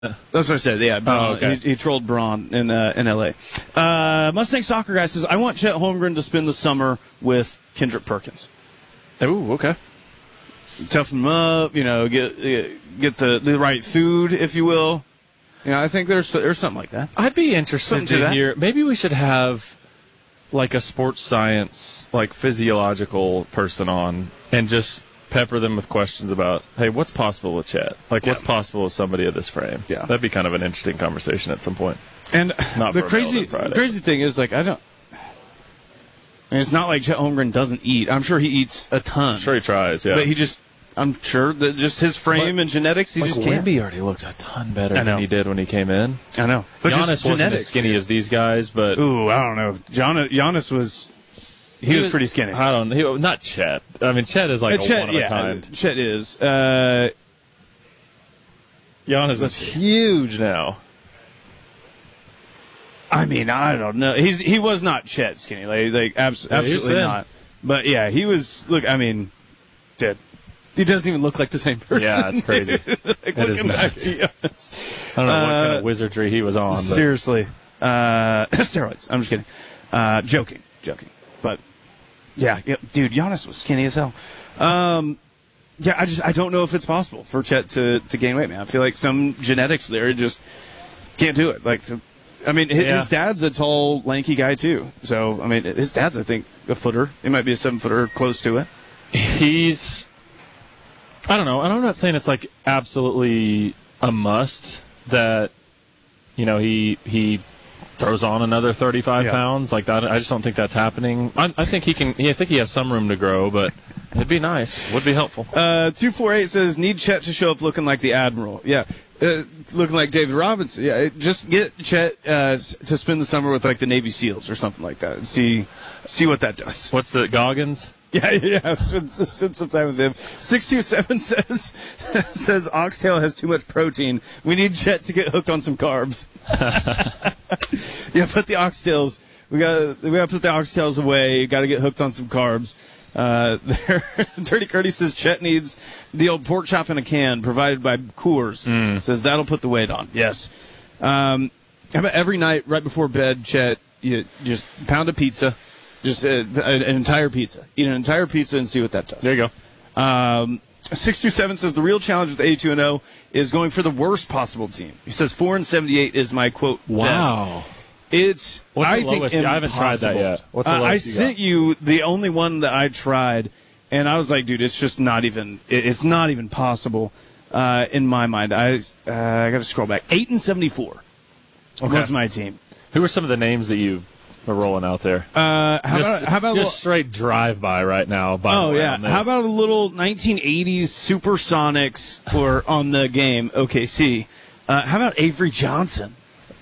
That's what I said. Yeah, Braun. okay. He trolled Braun in L.A. Mustang Soccer Guy says, I want Chet Holmgren to spend the summer with Kendrick Perkins. Ooh, okay. Toughen him up, get the right food, if you will. I think there's something like that. I'd be interested to to that. hear. Maybe we should have like a sports science, like physiological person on and just pepper them with questions about, hey, what's possible with Chet? Like, what's possible with somebody of this frame? Yeah. That'd be kind of an interesting conversation at some point. And Not the for a crazy Mail-In Friday. crazy thing is, it's not like Chet Holmgren doesn't eat. I'm sure he eats a ton. I'm sure he tries, yeah. But I'm sure that just his frame and genetics, he just can't. Wemby already looks a ton better I know. than he did when he came in. I know. But Giannis just wasn't genetics, as skinny dude. as these guys, but Ooh, I don't know. Giannis was... He was pretty skinny. I don't know. Not Chet. I mean, Chet is like a Chet, one-of-a-kind. Chet is. Giannis is huge now. I mean, I don't know. He was not Chet skinny. Absolutely thin. not. But, yeah, he was... Look, I mean... Dead. He doesn't even look like the same person. Yeah, it's crazy. That is nuts. I don't know what kind of wizardry he was on. But. Seriously. Steroids. I'm just kidding. Joking. But, yeah, dude, Giannis was skinny as hell. I don't know if it's possible for Chet to gain weight, man. I feel like some genetics there just can't do it. His dad's a tall, lanky guy, too. So, his dad's, I think, a footer. He might be a 7-footer, close to it. I don't know. And I'm not saying it's like absolutely a must that, he throws on another 35 pounds like that. I just don't think that's happening. I think he can. I think he has some room to grow, but it'd be nice. Would be helpful. 248 says, need Chet to show up looking like the Admiral. Yeah. Looking like David Robinson. Yeah. Just get Chet to spend the summer with like the Navy SEALs or something like that and see what that does. What's the Goggins? Yeah. Spend some time with him. 627 says oxtail has too much protein. We need Chet to get hooked on some carbs. Yeah, put the oxtails. We gotta put the oxtails away. Got to get hooked on some carbs. Dirty Curdy says Chet needs the old pork chop in a can provided by Coors. Says that'll put the weight on. Yes. How about every night right before bed, Chet, you just pound a pizza. Just an entire pizza. Eat an entire pizza and see what that does. There you go. 627 says the real challenge with 82-0 is going for the worst possible team. He says 4-78 is my quote. Wow. It's What's the I think lowest? I haven't tried that yet. What's the lowest I sent you the only one that I tried, and I was like, dude, it's just not even. It's not even possible in my mind. I got to scroll back. 8-74 was my team. Who are some of the names that you are rolling out there? How about just straight drive-by right now? By the way, on this. How about a little 1980s Supersonics or on the game OKC? How about Avery Johnson?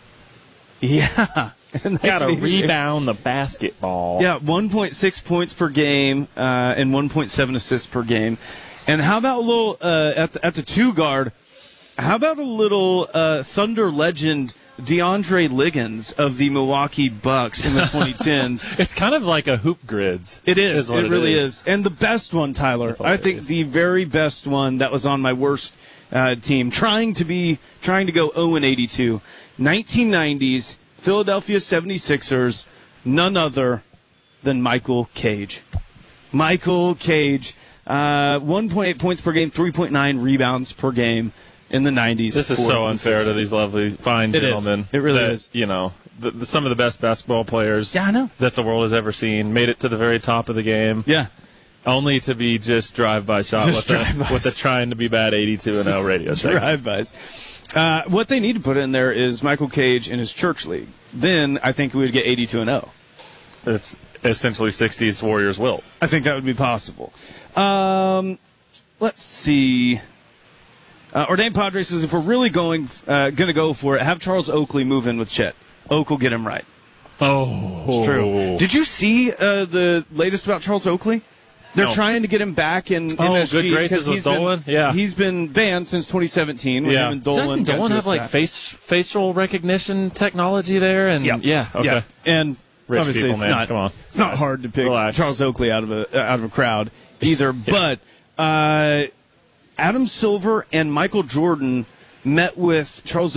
Yeah. Got to rebound the basketball. Yeah, 1.6 points per game and 1.7 assists per game. And how about a little at the two guard? How about a little Thunder legend DeAndre Liggins of the Milwaukee Bucks in the 2010s? It's kind of like a hoop grids. It is. It really is. is. And the best one, Tyler. I think the very best one that was on my worst team, trying to go 0-82. 1990s Philadelphia 76ers, none other than Michael Cage. Michael Cage, 1.8 points per game, 3.9 rebounds per game in the 90s. This is so unfair to these lovely, fine gentlemen. It really is. Some of the best basketball players that the world has ever seen made it to the very top of the game. Yeah. Only to be just drive-by shot with the trying to be bad 82-0 radio segment. Drive-bys. What they need to put in there is Michael Cage in his church league. Then I think we would get 82-0. It's essentially 60s Warriors wilt. I think that would be possible. Let's see. Ordained Padre says if we're really going to go for it, have Charles Oakley move in with Chet. Oak will get him right. Oh, it's true. Did you see the latest about Charles Oakley? They're trying to get him back in MSG. Good graces with Dolan? Yeah. He's been banned since 2017 when him and Dolan Doesn't Dolan have like facial recognition technology there? And okay. Yeah. And rich obviously people, man. Come on. It's not hard to pick Charles Oakley out of a crowd either. But Adam Silver and Michael Jordan met with Charles